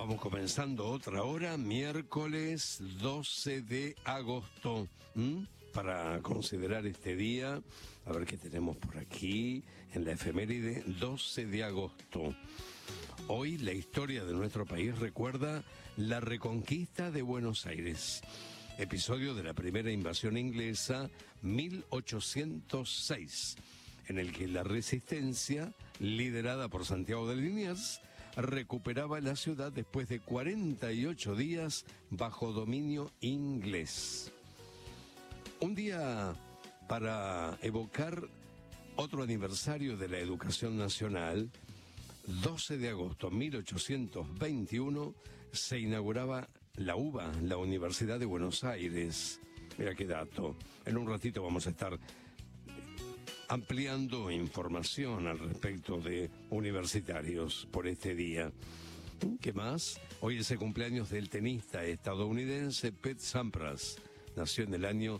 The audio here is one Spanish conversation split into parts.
Vamos comenzando otra hora, miércoles 12 de agosto. Para considerar este día, a ver qué tenemos por aquí, en la efeméride 12 de agosto. Hoy la historia de nuestro país recuerda la reconquista de Buenos Aires. Episodio de la primera invasión inglesa, 1806, en el que la resistencia, liderada por Santiago de Liniers, recuperaba la ciudad después de 48 días bajo dominio inglés. Un día para evocar otro aniversario de la educación nacional. 12 de agosto de 1821 se inauguraba la UBA, la Universidad de Buenos Aires. Mira qué dato. En un ratito vamos a estar ampliando información al respecto de universitarios por este día. ¿Qué más? Hoy es el cumpleaños del tenista estadounidense Pete Sampras. Nació en el año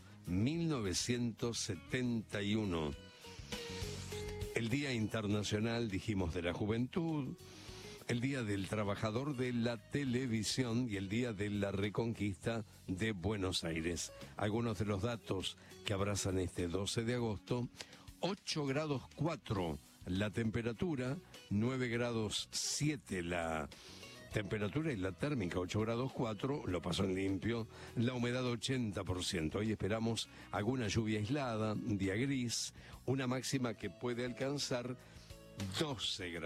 1971. El Día Internacional, dijimos, de la Juventud, el Día del Trabajador de la Televisión y el Día de la Reconquista de Buenos Aires. Algunos de los datos que abrazan este 12 de agosto: 8 grados 4 la temperatura, 9 grados 7 la temperatura y la térmica, 8 grados 4, lo pasó en limpio, la humedad 80%. Hoy esperamos alguna lluvia aislada, día gris, una máxima que puede alcanzar 12 grados.